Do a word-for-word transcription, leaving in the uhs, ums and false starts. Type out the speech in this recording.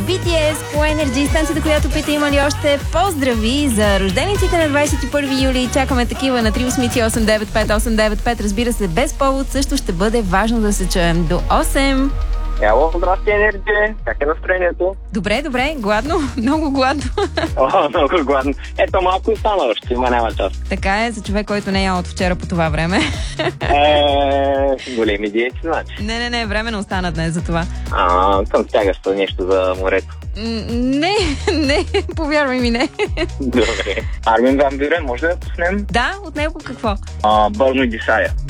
Би Ти Ес по Energy, станцията, която пита има ли още поздрави за рождениците на двадесет и първи юли. Чакаме такива на три осем осем девет пет осем девет пет. Разбира се, без повод също ще бъде важно да се чуем до осем. Ело, здрасти, Енерджи. Как е настроението? Добре, добре. Гладно? Много гладно. О, много гладно. Ето, малко и стана още, има няма част. Така е, за човек, който не е ял от вчера по това време. Е, големи диети, значи. Не, не, не, време не остана днес за това. А, към стягащо нещо за морето. М, не, не, повярвай ми, не. Добре. Армин Ван Бюрен, може да я пуснем? Да, от него какво? А, Burn with Desire.